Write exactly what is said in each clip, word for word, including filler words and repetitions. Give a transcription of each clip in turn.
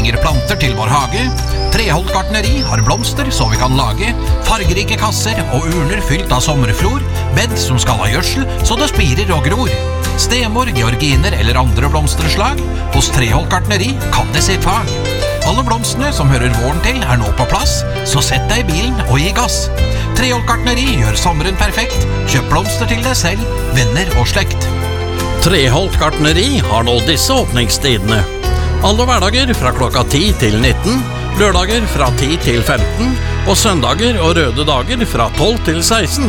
trenger planter til vår hage. Treholt gartneri har blomster så vi kan lage fargerike kasser og urner fylt av sommerflor, bed som skal ha gjødsel så det spirer og gror. Stemor, georginer eller andre blomsterslag, hos Treholt gartneri kan det sitt fag. Alle blomstene som hører våren til er nå på plass, så sett deg i bilen og gi gass. Treholt gartneri gjør sommeren perfekt, kjøp blomster til deg selv, venner og slekt. Treholt gartneri har nå disse åpningstidene. Alle hverdager fra klokka ti til nitten, lørdager fra ti til femten, og søndager og røde dager fra tolv til seksten.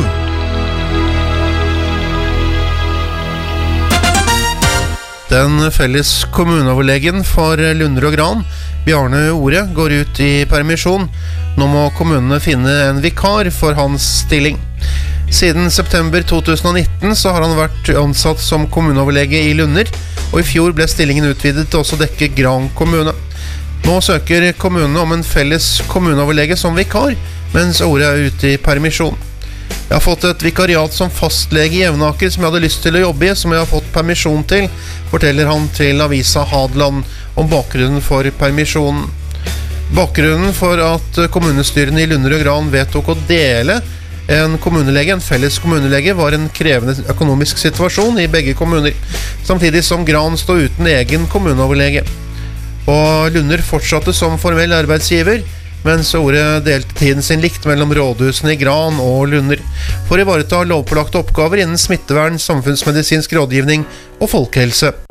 Den felles kommuneoverlegen for Lunder og Gran, Bjarne Ore, går ut i permisjon. Nå må kommunene finne en vikar for hans stilling. Siden september to tusen og nitten så har han vært ansatt som kommuneoverlege i Lunder, og i fjor ble stillingen utvidet til også dekke Gran kommune. Nå søker kommunene om en felles kommuneoverlege som vikar, mens Ore er ute i permisjon. Jeg har fått et vikariat som fastlege i Jevnaker som jeg hadde lyst til å jobbe i, som jeg har fått permisjon til, forteller han til avisa Hadeland om bakgrunnen for permisjonen. Bakgrunnen for at kommunestyrene i Lunder og Gran vedtok å dele en kommunelege, en felles kommunelege, var en krevende økonomisk situasjon i begge kommuner, samtidig som Gran stod uten egen kommuneoverlege. Og Lunder fortsatte som formell arbeidsgiver, mens Ore delte tiden sin likt mellom rådhusene i Gran og Lunder, for å ivareta lovpålagte oppgaver innen smittevern, samfunnsmedisinsk rådgivning og folkehelse.